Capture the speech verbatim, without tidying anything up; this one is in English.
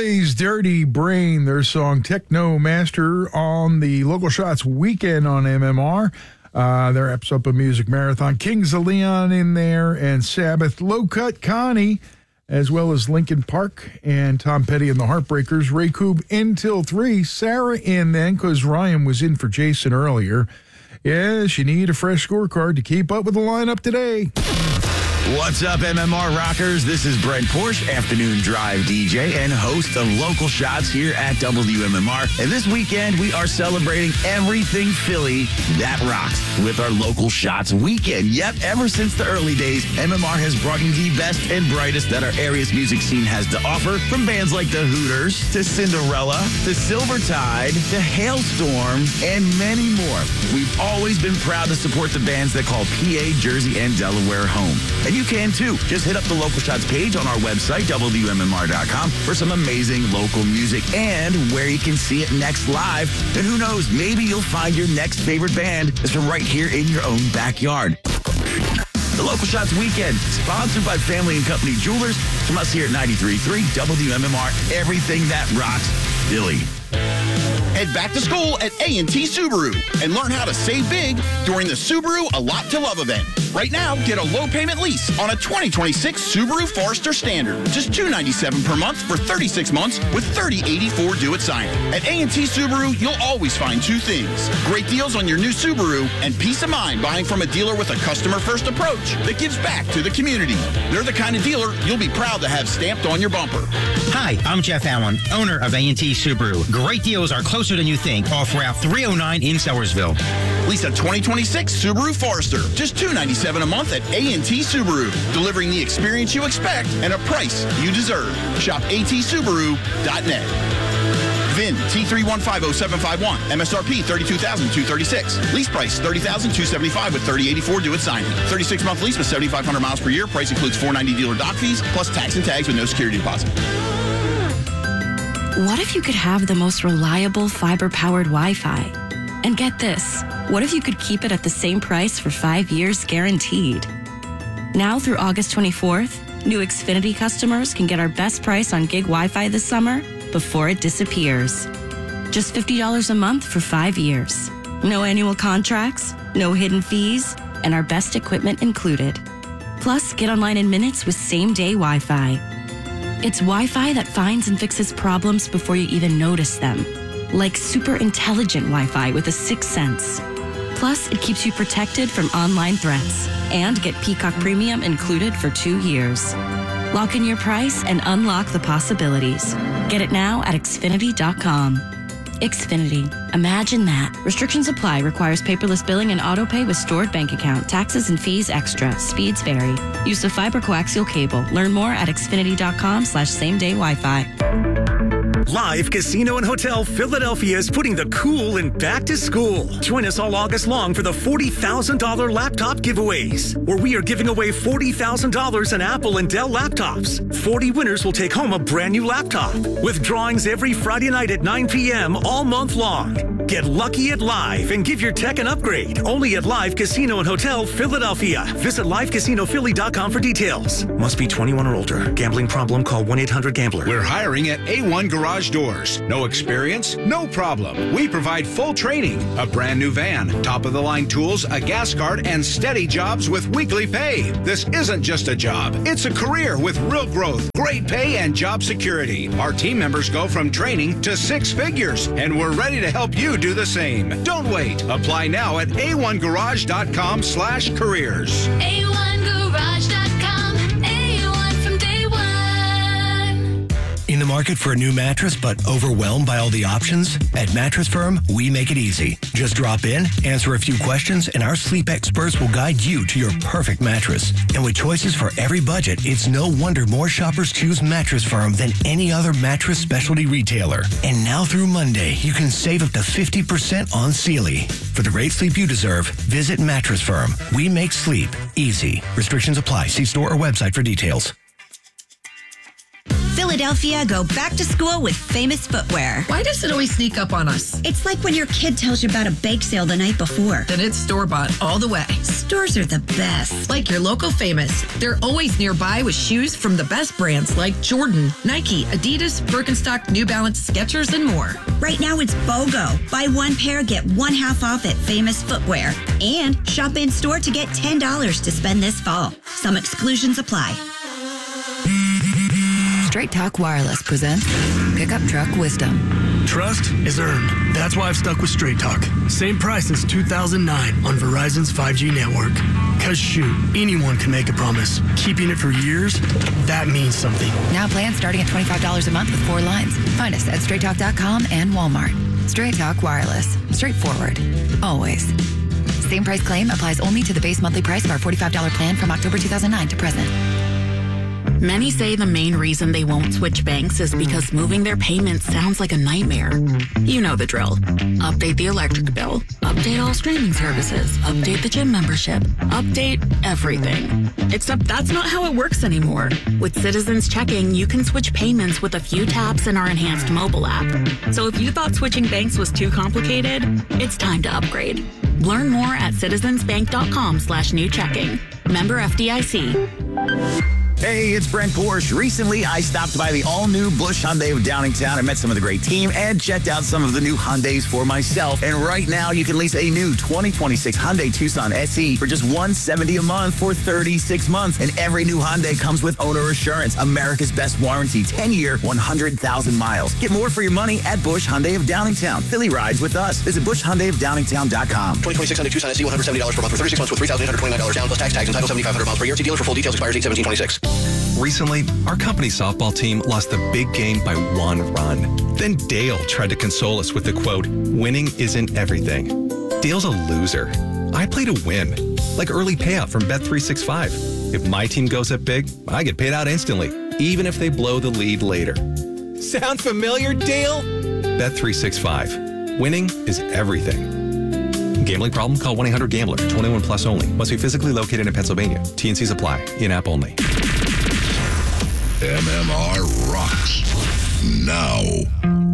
Coldplay's Dirty Brain, their song Techno Master on the Local Shots weekend on M M R. Uh, their Eps Up a Music Marathon. Kings of Leon in there and Sabbath. Low Cut Connie, as well as Linkin Park and Tom Petty and the Heartbreakers. Ray Coob until three. Sarah in then because Ryan was in for Jason earlier. Yes, you need a fresh scorecard to keep up with the lineup today. What's up, M M R Rockers? This is Brent Porsche, afternoon drive D J and host of Local Shots here at W M M R. And this weekend, we are celebrating everything Philly that rocks with our Local Shots weekend. Yep, ever since the early days, M M R has brought you the best and brightest that our area's music scene has to offer, from bands like the Hooters, to Cinderella, to Silver Tide, to Hailstorm, and many more. We've always been proud to support the bands that call P A, Jersey, and Delaware home. And you can too. Just hit up the Local Shots page on our website, W M M R dot com, for some amazing local music and where you can see it next live. And who knows, maybe you'll find your next favorite band is from right here in your own backyard. The Local Shots weekend, sponsored by Family and Company Jewelers, from us here at ninety-three point three W M M R. Everything that rocks Philly. Head back to school at A and T Subaru and learn how to save big during the Subaru A Lot to Love event. Right now, get a low-payment lease on a twenty twenty-six Subaru Forester Standard. Just two hundred ninety-seven dollars per month for thirty-six months with thirty eighty-four due at signing. At A and T Subaru, you'll always find two things: great deals on your new Subaru and peace of mind buying from a dealer with a customer-first approach that gives back to the community. They're the kind of dealer you'll be proud to have stamped on your bumper. Hi, I'm Jeff Allen, owner of A and T Subaru. Great deals are closer than you think off Route three oh nine in Sellersville. Lease a twenty twenty-six Subaru Forester. Just two hundred ninety-seven dollars a month at A and T Subaru. Delivering the experience you expect and a price you deserve. Shop A T Subaru dot net. V I N T three one five zero seven five one. M S R P thirty-two thousand two hundred thirty-six dollars. Lease price thirty thousand two hundred seventy-five dollars with thirty eighty-four due at signing. thirty-six month lease with seventy-five hundred miles per year. Price includes four hundred ninety dollars dealer dock fees plus tax and tags with no security deposit. What if you could have the most reliable fiber-powered Wi-Fi? And get this, what if you could keep it at the same price for five years guaranteed? Now through August twenty-fourth, new Xfinity customers can get our best price on gig Wi-Fi this summer before it disappears. Just fifty dollars a month for five years. No annual contracts, no hidden fees, and our best equipment included. Plus, get online in minutes with same-day Wi-Fi. It's Wi-Fi that finds and fixes problems before you even notice them. Like super intelligent Wi-Fi with a sixth sense. Plus, it keeps you protected from online threats. And get Peacock Premium included for two years. Lock in your price and unlock the possibilities. Get it now at Xfinity dot com. Xfinity. Imagine that. Restrictions apply. Requires paperless billing and auto pay with stored bank account. Taxes and fees extra. Speeds vary. Use of fiber coaxial cable. Learn more at Xfinity dot com slash same day Wi-Fi. Live Casino and Hotel Philadelphia is putting the cool in back to school. Join us all August long for the forty thousand dollars laptop giveaways, where we are giving away forty thousand dollars in Apple and Dell laptops. forty winners will take home a brand new laptop, with drawings every Friday night at nine p.m. all month long. Get lucky at Live and give your tech an upgrade. Only at Live Casino and Hotel Philadelphia. Visit live casino philly dot com for details. Must be twenty-one or older. Gambling problem? Call one eight hundred gambler. We're hiring at A one Garage Doors. No experience? No problem. We provide full training, a brand new van, top-of-the-line tools, a gas card, and steady jobs with weekly pay. This isn't just a job. It's a career with real growth, great pay, and job security. Our team members go from training to six figures, and we're ready to help you do the same. Don't wait. Apply now at A one garage dot com slash careers. A one garage dot com. A one from day one. In the market for a new mattress but overwhelmed by all the options? At Mattress Firm, we make it easy. Just drop in, answer a few questions, and our sleep experts will guide you to your perfect mattress. And with choices for every budget, it's no wonder more shoppers choose Mattress Firm than any other mattress specialty retailer. And now through Monday, you can save up to fifty percent on Sealy. For the great sleep you deserve, visit Mattress Firm. We make sleep easy. Restrictions apply. See store or website for details. Philadelphia, go back to school with Famous Footwear. Why does it always sneak up on us? It's like when your kid tells you about a bake sale the night before. Then it's store-bought all the way. Stores are the best. Like your local Famous. They're always nearby with shoes from the best brands like Jordan, Nike, Adidas, Birkenstock, New Balance, Skechers, and more. Right now it's BOGO. Buy one pair, get one half off at Famous Footwear. And shop in store to get ten dollars to spend this fall. Some exclusions apply. Straight Talk Wireless presents Pickup Truck Wisdom. Trust is earned. That's why I've stuck with Straight Talk. Same price since two thousand nine on Verizon's five G network. Cause shoot, anyone can make a promise. Keeping it for years, that means something. Now plans starting at twenty-five dollars a month with four lines. Find us at straight talk dot com and Walmart. Straight Talk Wireless. Straightforward. Always. Same price claim applies only to the base monthly price of our forty-five dollars plan from October two thousand nine to present. Many say the main reason they won't switch banks is because moving their payments sounds like a nightmare. You know the drill. Update the electric bill, update all streaming services, update the gym membership, update everything. Except that's not how it works anymore. With Citizens Checking, you can switch payments with a few taps in our enhanced mobile app. So if you thought switching banks was too complicated, it's time to upgrade. Learn more at citizensbank.com slash new checking. Member F D I C. Hey, it's Brent Porsche. Recently, I stopped by the all-new Busch Hyundai of Downingtown and met some of the great team and checked out some of the new Hyundais for myself. And right now, you can lease a new twenty twenty-six Hyundai Tucson S E for just one hundred seventy dollars a month for thirty-six months. And every new Hyundai comes with owner assurance, America's best warranty, ten-year, one hundred thousand miles. Get more for your money at Busch Hyundai of Downingtown. Philly rides with us. Visit busch hyundai of downingtown dot com. twenty twenty-six Hyundai Tucson S E, one hundred seventy dollars per month for thirty-six months with three thousand eight hundred twenty-nine dollars down plus tax tags and title seventy-five hundred miles per year. See dealer for full details. Expires eight seventeen twenty-six. Recently, our company softball team lost the big game by one run. Then Dale tried to console us with the quote, "Winning isn't everything." Dale's a loser. I play to win, like early payout from Bet three sixty-five. If my team goes up big, I get paid out instantly, even if they blow the lead later. Sound familiar, Dale? Bet three sixty-five. Winning is everything. Gambling problem? Call one eight hundred gambler. twenty-one plus only. Must be physically located in Pennsylvania. T N Cs apply. In-app only. M M R rocks now.